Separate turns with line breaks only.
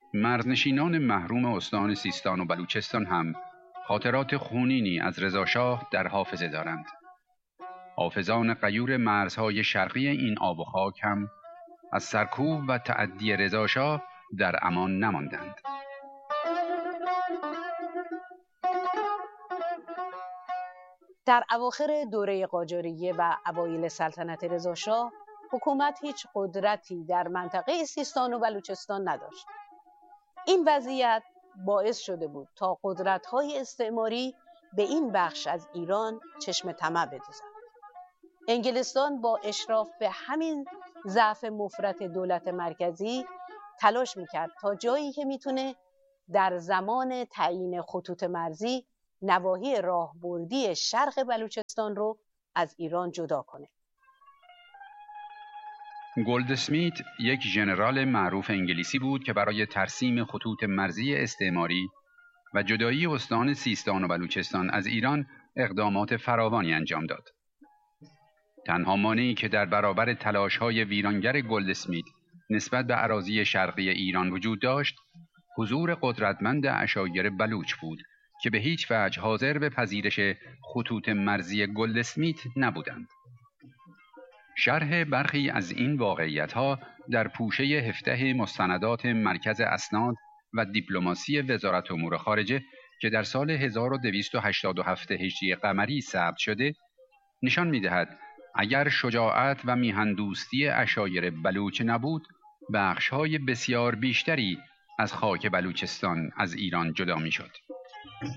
مرزنشینان محروم استان سیستان و بلوچستان هم خاطرات خونینی از رضاشاه در حافظه دارند. حافظان غیور مرزهای شرقی این آب و خاک هم از سرکوب و تعدی رضاشاه در امان نماندند.
در اواخر دوره قاجاریه و اوایل سلطنت رضاشاه حکومت هیچ قدرتی در منطقه سیستان و بلوچستان نداشت. این وضعیت باعث شده بود تا قدرت‌های استعماری به این بخش از ایران چشم طمع بدوزند. انگلستان با اشراف به همین ضعف مفرط دولت مرکزی تلاش میکرد تا جایی که میتونه در زمان تعیین خطوط مرزی نواحی راهبردی شرق بلوچستان رو از ایران جدا کنه.
گلدسمیت یک ژنرال معروف انگلیسی بود که برای ترسیم خطوط مرزی استعماری و جدایی استان سیستان و بلوچستان از ایران اقدامات فراوانی انجام داد. تنها مانعی که در برابر تلاش‌های ویرانگر گلدسمیت نسبت به اراضی شرقی ایران وجود داشت، حضور قدرتمند عشایر بلوچ بود که به هیچ وجه حاضر به پذیرش خطوط مرزی گلدسمیت نبودند. شرح برخی از این واقعیت‌ها در پوشه هفته مستندات مرکز اسناد و دیپلماسی وزارت امور خارجه که در سال 1287 هجری قمری ثبت شده نشان می‌دهد اگر شجاعت و میهن‌دوستی عشایر بلوچ نبود، بخش‌های بسیار بیشتری از خاک بلوچستان از ایران جدا می‌شد.